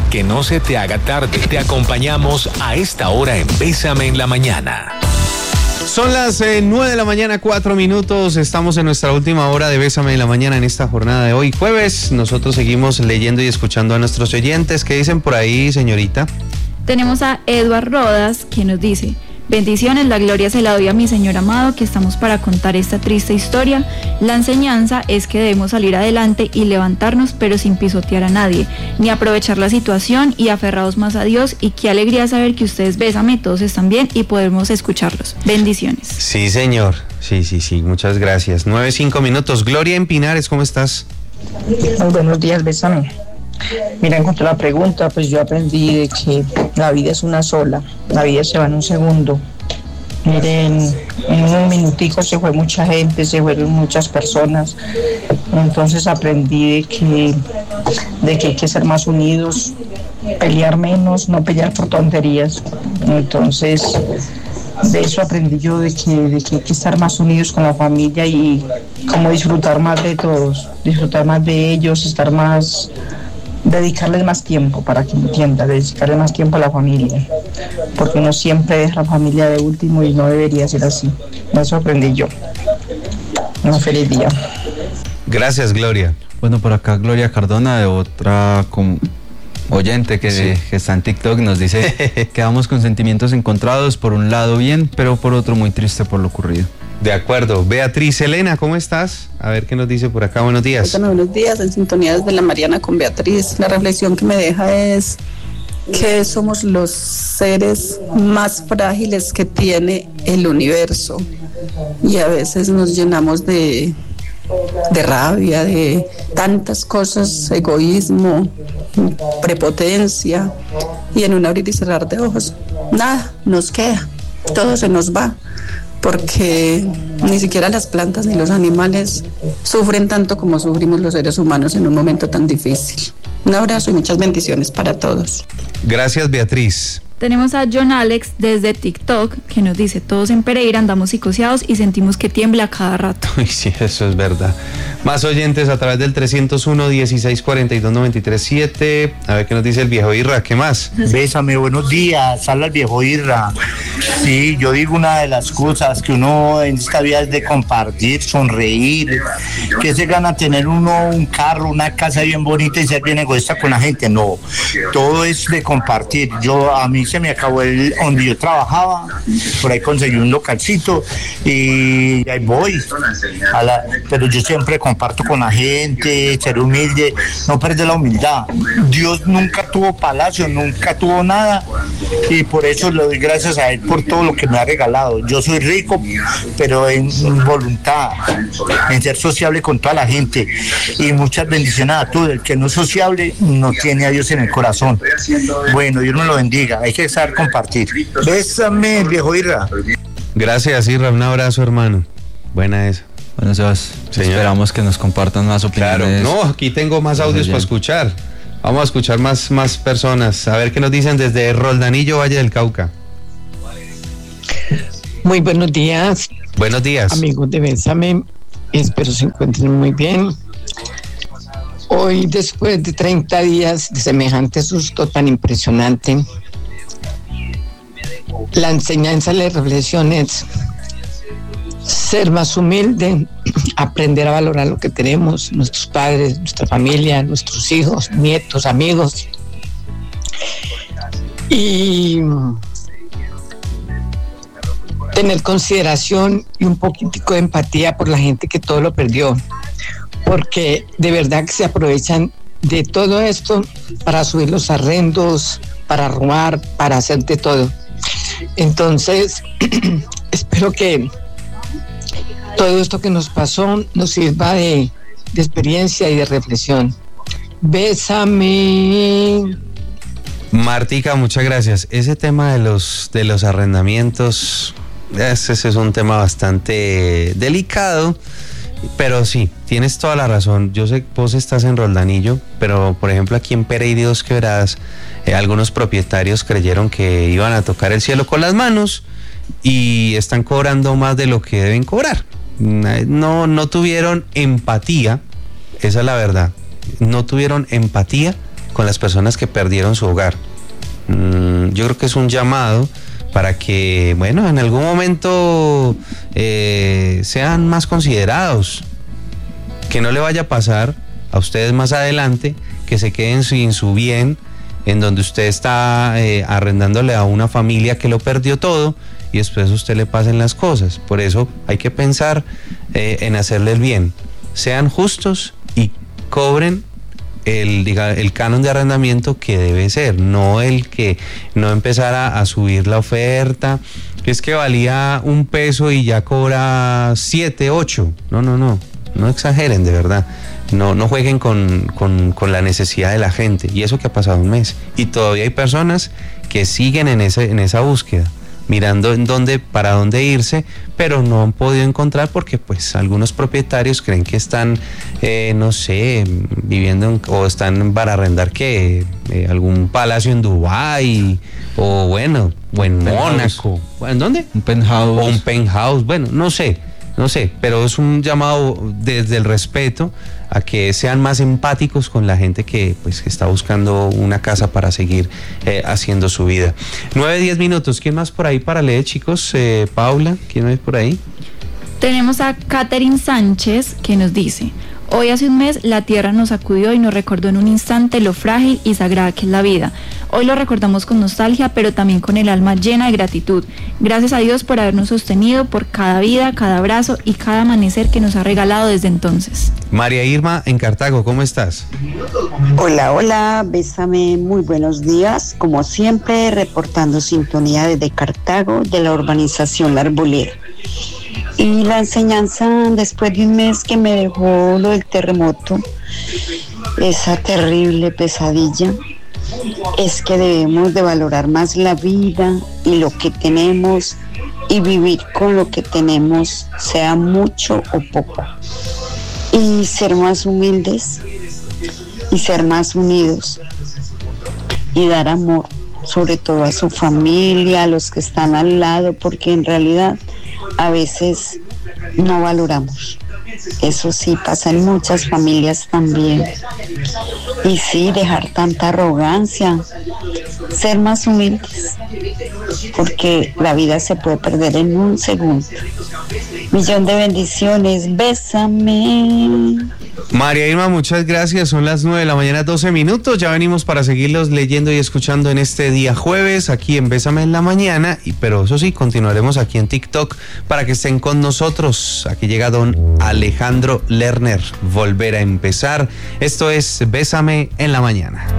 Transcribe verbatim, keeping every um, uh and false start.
Que no se te haga tarde. Te acompañamos a esta hora en Bésame en la Mañana. Son las eh, nueve de la mañana, cuatro minutos. Estamos en nuestra última hora de Bésame en la Mañana en esta jornada de hoy, jueves. Nosotros seguimos leyendo y escuchando a nuestros oyentes. ¿Qué dicen por ahí, señorita? Tenemos a Eduard Rodas, que nos dice: bendiciones, la gloria se la doy a mi Señor amado, que estamos para contar esta triste historia. La enseñanza es que debemos salir adelante y levantarnos, pero sin pisotear a nadie, ni aprovechar la situación, y aferrados más a Dios. Y qué alegría saber que ustedes, Bésame, todos están bien y podemos escucharlos. Bendiciones. Sí, señor. Sí, sí, sí. Muchas gracias. Nueve, cinco minutos. Gloria en Pinares, ¿cómo estás? Muy buenos días, Bésame. Mira, en cuanto a la pregunta, pues yo aprendí de que la vida es una sola, la vida se va en un segundo. Miren, en un minutico se fue mucha gente, se fueron muchas personas, entonces aprendí de que, de que hay que ser más unidos, pelear menos, no pelear por tonterías. Entonces, de eso aprendí yo, de que, de que hay que estar más unidos con la familia y como disfrutar más de todos, disfrutar más de ellos, estar más... dedicarles más tiempo, para que me entienda, dedicarle más tiempo a la familia, porque uno siempre deja la familia de último y no debería ser así. Eso aprendí yo. Un feliz día. Gracias, Gloria. Bueno, por acá Gloria Cardona, de otra com- oyente que, sí. que está en TikTok, nos dice: quedamos con sentimientos encontrados, por un lado bien, pero por otro muy triste por lo ocurrido. De acuerdo. Beatriz Elena, ¿cómo estás? A ver qué nos dice por acá. Buenos días. Bueno, buenos días, en sintonía desde la Mariana con Beatriz. La reflexión que me deja es que somos los seres más frágiles que tiene el universo, y a veces nos llenamos de, de rabia, de tantas cosas, egoísmo, prepotencia, y en un abrir y cerrar de ojos, nada nos queda, todo se nos va. Porque ni siquiera las plantas ni los animales sufren tanto como sufrimos los seres humanos en un momento tan difícil. Un abrazo y muchas bendiciones para todos. Gracias, Beatriz. Tenemos a John Alex desde TikTok, que nos dice: todos en Pereira andamos psicoseados y sentimos que tiembla cada rato. Uy, sí, eso es verdad. Más oyentes a través del trescientos uno, dieciséis cuarenta y dos, noventa y tres, siete. A ver qué nos dice el viejo Irra. ¿Qué más? Bésame, buenos días. Habla el viejo Irra. Sí, yo digo, una de las cosas que uno en esta vida es de compartir, sonreír. ¿Qué se gana tener uno un carro, una casa bien bonita y ser bien egoísta con la gente? No, todo es de compartir. Yo, a mí se me acabó el donde yo trabajaba, por ahí conseguí un localcito y ahí voy a la, pero yo siempre comparto con la gente, ser humilde, no perder la humildad. Dios nunca tuvo palacio, nunca tuvo nada, y por eso le doy gracias a él por todo lo que me ha regalado. Yo soy rico, pero en voluntad, en ser sociable con toda la gente, y muchas bendiciones a todos. El que no es sociable no tiene a Dios en el corazón. Bueno, Dios nos lo bendiga. Hay que saber compartir. Bésame, viejo Irra. Gracias, Irra. Un abrazo, hermano. Buena esa. Bueno, Sebas, esperamos que nos compartan más opiniones. Claro, no, aquí tengo más audios para escuchar. Vamos a escuchar más, más personas. A ver qué nos dicen desde Roldanillo, Valle del Cauca. Muy buenos días. Buenos días. Amigos de Bésame, espero se encuentren muy bien. Hoy, después de treinta días de semejante susto tan impresionante, la enseñanza de la reflexión es ser más humilde, aprender a valorar lo que tenemos, nuestros padres, nuestra familia, nuestros hijos, nietos, amigos, y tener consideración y un poquitico de empatía por la gente que todo lo perdió, porque de verdad que se aprovechan de todo esto para subir los arrendos, para robar, para hacer de todo. Entonces, espero que todo esto que nos pasó nos sirva de, de experiencia y de reflexión. Bésame. Martica, muchas gracias. Ese tema de los, de los arrendamientos, ese, ese es un tema bastante delicado, pero sí, tienes toda la razón. Yo sé que vos estás en Roldanillo, pero por ejemplo aquí en Pereira y Dos Quebradas, eh, algunos propietarios creyeron que iban a tocar el cielo con las manos y están cobrando más de lo que deben cobrar. No, no tuvieron empatía, esa es la verdad, no tuvieron empatía con las personas que perdieron su hogar. Mm, yo creo que es un llamado para que, bueno, en algún momento eh, sean más considerados, que no le vaya a pasar a ustedes más adelante que se queden sin su bien, en donde usted está eh, arrendándole a una familia que lo perdió todo y después a usted le pasen las cosas. Por eso hay que pensar eh, en hacerle el bien. Sean justos y cobren el, diga, el canon de arrendamiento que debe ser, no el que no empezar a, a subir la oferta, que es que valía un peso y ya cobra siete, ocho. No, no, no, no exageren, de verdad. No, no jueguen con, con, con la necesidad de la gente. Y eso que ha pasado un mes. Y todavía hay personas que siguen en, ese, en esa búsqueda, mirando en dónde, para dónde irse, pero no han podido encontrar porque pues algunos propietarios creen que están, eh, no sé, viviendo en, o están para arrendar que eh, algún palacio en Dubái o bueno, o en Mónaco. ¿En dónde? Un penthouse. O un penthouse, bueno, no sé, no sé, pero es un llamado desde el respeto a que sean más empáticos con la gente que pues que está buscando una casa para seguir eh, haciendo su vida. Nueve, diez minutos. ¿Quién más por ahí para leer, chicos? Eh, Paula, ¿quién más por ahí? Tenemos a Catherine Sánchez que nos dice: hoy hace un mes la tierra nos sacudió y nos recordó en un instante lo frágil y sagrada que es la vida. Hoy lo recordamos con nostalgia, pero también con el alma llena de gratitud. Gracias a Dios por habernos sostenido, por cada vida, cada abrazo y cada amanecer que nos ha regalado desde entonces. María Irma en Cartago, ¿cómo estás? Hola, hola, bésame, muy buenos días. Como siempre, reportando sintonía desde Cartago, de la urbanización La Arboleda. Y la enseñanza después de un mes que me dejó lo del terremoto, esa terrible pesadilla, es que debemos de valorar más la vida y lo que tenemos y vivir con lo que tenemos, sea mucho o poco. Y ser más humildes y ser más unidos y dar amor, sobre todo a su familia, a los que están al lado, porque en realidad a veces no valoramos. Eso sí pasa en muchas familias también. Y sí, dejar tanta arrogancia, ser más humildes, porque la vida se puede perder en un segundo. Millón de bendiciones, bésame. María Irma, muchas gracias. Son las nueve de la mañana, doce minutos. Ya venimos para seguirlos leyendo y escuchando en este día jueves, aquí en Bésame en la Mañana. Y, pero eso sí, continuaremos aquí en TikTok para que estén con nosotros. Aquí llega don Alejandro Lerner. Volver a empezar. Esto es Bésame en la Mañana.